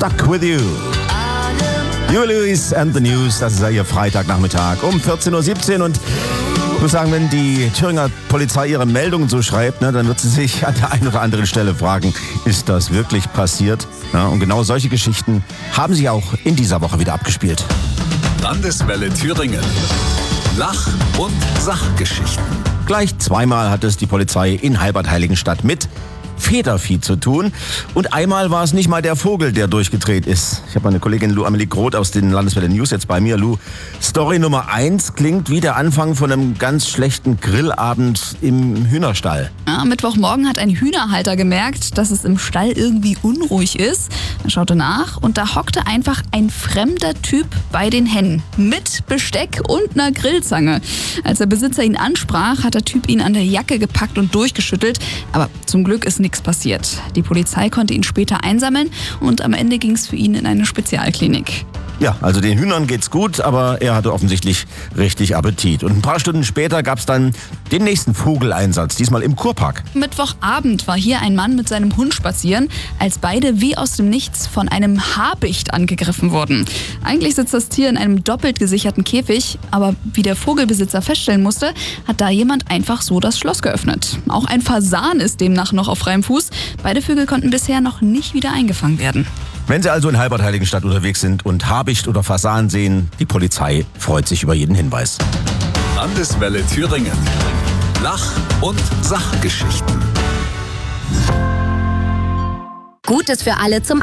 Stuck With You. Huey Lewis and the News, das ist ja Ihr Freitagnachmittag um 14.17 Uhr. Und ich muss sagen, wenn die Thüringer Polizei ihre Meldungen so schreibt, dann wird sie sich an der einen oder anderen Stelle fragen, ist das wirklich passiert? Ja, und genau solche Geschichten haben sie auch in dieser Woche wieder abgespielt. Landeswelle Thüringen. Lach- und Sachgeschichten. Gleich zweimal hat es die Polizei in Halbert-Heiligenstadt mit Federvieh zu tun. Und einmal war es nicht mal der Vogel, der durchgedreht ist. Ich habe meine Kollegin Lou Amelie Groth aus den Landeswelle News jetzt bei mir. Lou, Story Nummer 1 klingt wie der Anfang von einem ganz schlechten Grillabend im Hühnerstall. Ja, Mittwochmorgen hat ein Hühnerhalter gemerkt, dass es im Stall irgendwie unruhig ist. Er schaute nach und da hockte einfach ein fremder Typ bei den Hennen. Mit Besteck und einer Grillzange. Als der Besitzer ihn ansprach, hat der Typ ihn an der Jacke gepackt und durchgeschüttelt. Aber zum Glück ist nichts passiert. Die Polizei konnte ihn später einsammeln und am Ende ging es für ihn in eine Spezialklinik. Ja, also den Hühnern geht's gut, aber er hatte offensichtlich richtig Appetit. Und ein paar Stunden später gab's dann den nächsten Vogeleinsatz, diesmal im Kurpark. Mittwochabend war hier ein Mann mit seinem Hund spazieren, als beide wie aus dem Nichts von einem Habicht angegriffen wurden. Eigentlich sitzt das Tier in einem doppelt gesicherten Käfig, aber wie der Vogelbesitzer feststellen musste, hat da jemand einfach so das Schloss geöffnet. Auch ein Fasan ist demnach noch auf freiem Fuß. Beide Vögel konnten bisher noch nicht wieder eingefangen werden. Wenn Sie also in Halbert-Heiligenstadt unterwegs sind und Habicht oder Fasan sehen, die Polizei freut sich über jeden Hinweis. Landeswelle Thüringen. Lach- und Sachgeschichten. Gutes für alle zum